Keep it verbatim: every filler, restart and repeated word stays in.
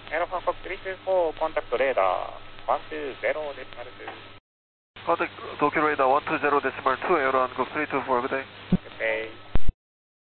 エアロ韓国さんにーよん、コンタクトレーダー、いちにーゼロデシマルに。 Contact Tokyo Radar one two zero decimal two, Aero Hankook three two four, good day. Okay.